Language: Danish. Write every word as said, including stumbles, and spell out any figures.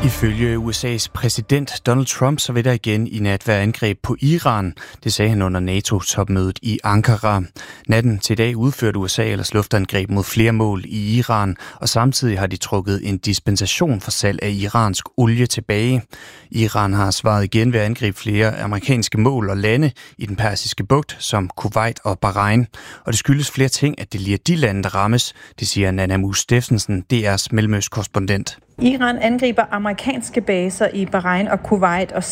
Ifølge U S A's præsident Donald Trump, så vil der igen i nat være angreb på Iran. Det sagde han under NATO-topmødet i Ankara. Natten til i dag udførte U S A ellers luftangreb mod flere mål i Iran, og samtidig har de trukket en dispensation for salg af iransk olie tilbage. Iran har svaret igen ved at angribe flere amerikanske mål og lande i den persiske bugt, som Kuwait og Bahrain. Og det skyldes flere ting, at det lige er de lande, der rammes. Det siger Nana Mus Steffensen, D R's mellemøstkorrespondent. Iran angriber amerikanske baser i Bahrain og Kuwait og